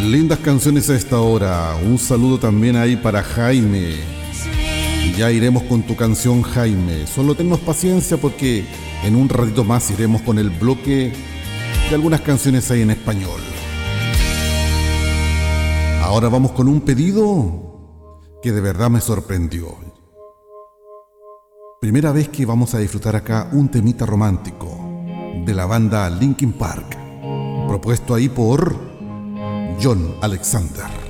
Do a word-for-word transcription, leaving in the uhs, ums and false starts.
Lindas canciones a esta hora. Un saludo también ahí para Jaime. Ya iremos con tu canción, Jaime. Solo tennos paciencia porque en un ratito más iremos con el bloque de algunas canciones ahí en español. Ahora vamos con un pedido que de verdad me sorprendió. Primera vez que vamos a disfrutar acá un temita romántico de la banda Linkin Park, propuesto ahí por John Alexander.